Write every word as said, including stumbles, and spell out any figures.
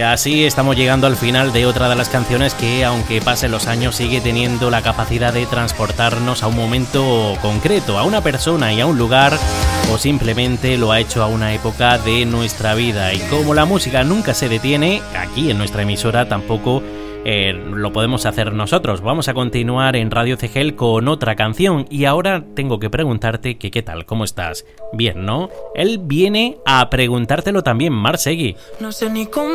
Y así estamos llegando al final de otra de las canciones que, aunque pasen los años, sigue teniendo la capacidad de transportarnos a un momento concreto, a una persona y a un lugar, o simplemente lo ha hecho a una época de nuestra vida. Y como la música nunca se detiene, aquí en nuestra emisora tampoco eh, lo podemos hacer nosotros. Vamos a continuar en Radio C G L con otra canción, y ahora tengo que preguntarte que qué tal, cómo estás. Bien, ¿no? Él viene a preguntártelo también, Marc Seguí. No sé ni cómo